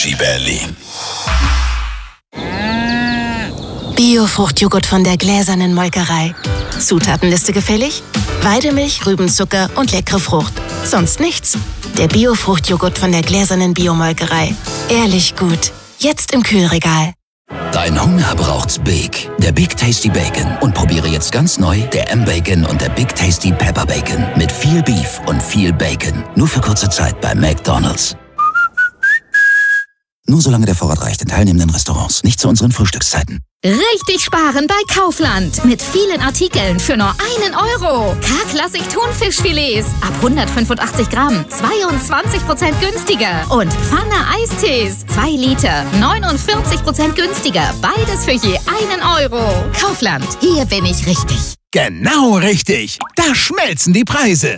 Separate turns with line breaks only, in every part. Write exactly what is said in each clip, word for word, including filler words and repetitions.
Berlin.
Bio-Fruchtjoghurt von der gläsernen Molkerei. Zutatenliste gefällig? Weidemilch, Rübenzucker und leckere Frucht. Sonst nichts. Der Bio-Fruchtjoghurt von der gläsernen Biomolkerei. Ehrlich gut. Jetzt im Kühlregal.
Dein Hunger braucht's Big. Der Big Tasty Bacon. Und probiere jetzt ganz neu der M-Bacon und der Big Tasty Pepper Bacon. Mit viel Beef und viel Bacon. Nur für kurze Zeit bei McDonald's. Nur solange der Vorrat reicht in teilnehmenden Restaurants. Nicht zu unseren Frühstückszeiten.
Richtig sparen bei Kaufland. Mit vielen Artikeln für nur einen Euro. K-Klassik Thunfischfilets ab hundertfünfundachtzig Gramm. zweiundzwanzig Prozent günstiger. Und Pfanne Eistees. zwei Liter. neunundvierzig Prozent günstiger. Beides für je einen Euro. Kaufland. Hier bin ich richtig.
Genau richtig. Da schmelzen die Preise.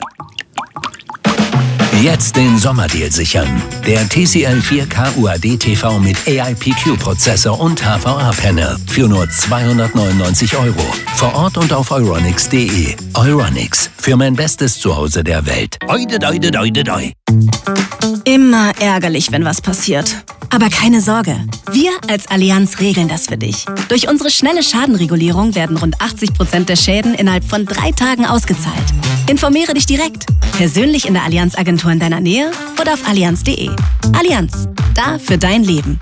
Jetzt den Sommerdeal sichern. Der T C L vier K U A D T V mit A I P Q-Prozessor und H V A-Panel für nur zweihundertneunundneunzig Euro. Vor Ort und auf euronics punkt de. Euronics, für mein bestes Zuhause der Welt. Oide, oide, oide, oide.
Immer ärgerlich, wenn was passiert. Aber keine Sorge, wir als Allianz regeln das für dich. Durch unsere schnelle Schadenregulierung werden rund achtzig Prozent der Schäden innerhalb von drei Tagen ausgezahlt. Informiere dich direkt, persönlich in der Allianz-Agentur in deiner Nähe oder auf allianz punkt de. Allianz, da für dein Leben.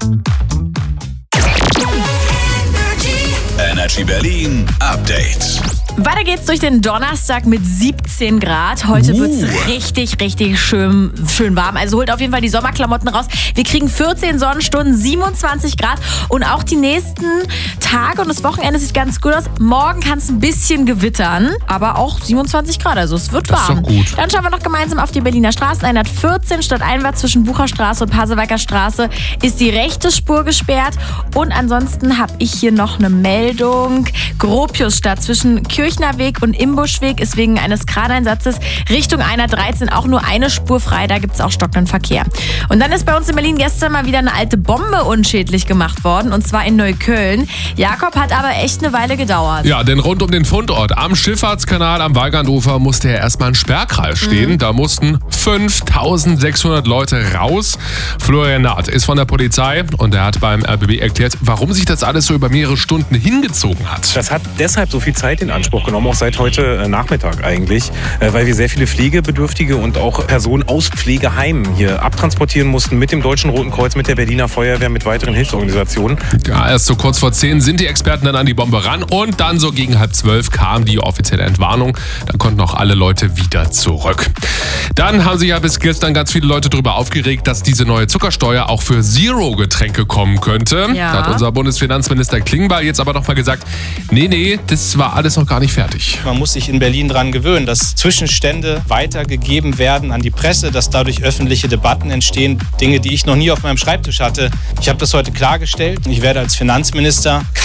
Energy Berlin Update.
Weiter geht's durch den Donnerstag mit siebzehn Grad. Heute
Uh.
wird's richtig, richtig schön, schön warm. Also holt auf jeden Fall die Sommerklamotten raus. Wir kriegen vierzehn Sonnenstunden, siebenundzwanzig Grad und auch die nächsten Tage und das Wochenende sieht ganz gut aus. Morgen kann es ein bisschen gewittern, aber auch siebenundzwanzig Grad, also es wird
Das ist
warm.
doch gut.
Dann schauen wir noch gemeinsam auf die Berliner Straßen. hundertvierzehn stadteinwärts zwischen Bucherstraße und Pasewalker Straße ist die rechte Spur gesperrt. Und ansonsten habe ich hier noch eine Meldung. Gropiusstadt zwischen Kirchner Weg und Imbuschweg ist wegen eines Kraneinsatzes Richtung hundertdreizehn auch nur eine Spur frei. Da gibt es auch stockenden Verkehr. Und dann ist bei uns in Berlin gestern mal wieder eine alte Bombe unschädlich gemacht worden. Und zwar in Neukölln. Jakob, hat aber echt eine Weile gedauert.
Ja, denn rund um den Fundort am Schifffahrtskanal am Weigandufer musste ja erstmal ein Sperrkreis stehen. Mhm. Da mussten fünftausendsechshundert Leute raus. Florian Naht ist von der Polizei und er hat beim R B B erklärt, warum sich das alles so über mehrere Stunden hingezogen hat.
Das hat deshalb so viel Zeit in Anspruch genommen, auch seit heute Nachmittag eigentlich, weil wir sehr viele Pflegebedürftige und auch Personen aus Pflegeheimen hier abtransportieren mussten mit dem Deutschen Roten Kreuz, mit der Berliner Feuerwehr, mit weiteren Hilfsorganisationen.
Ja, erst so kurz vor zehn sind die Experten dann an die Bombe ran und dann so gegen halb zwölf kam die offizielle Entwarnung. Dann konnten auch alle Leute wieder zurück. Dann haben sich ja bis gestern ganz viele Leute darüber aufgeregt, dass diese neue Zuckersteuer auch für Zero-Getränke kommen könnte.
Ja.
Da hat unser Bundesfinanzminister Klingbeil jetzt aber nochmal gesagt, nee, nee, das war alles noch gar nicht fertig.
Man muss sich in Berlin daran gewöhnen, dass Zwischenstände weitergegeben werden an die Presse, dass dadurch öffentliche Debatten entstehen. Dinge, die ich noch nie auf meinem Schreibtisch hatte. Ich habe das heute klargestellt. Ich werde als Finanzminister